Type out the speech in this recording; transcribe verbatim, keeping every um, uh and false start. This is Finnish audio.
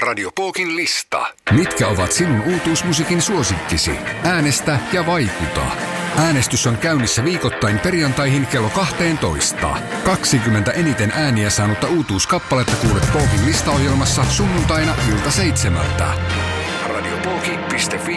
Radio Pookin lista. Mitkä ovat sinun uutuusmusiikin suosikkisi? Äänestä ja vaikuta. Äänestys on käynnissä viikoittain perjantaihin kello kaksitoista. kaksikymmentä eniten ääniä saanutta uutuuskappaletta kuulet Pookin listaohjelmassa sunnuntaina ilta seitsemältä. radiopooki piste fi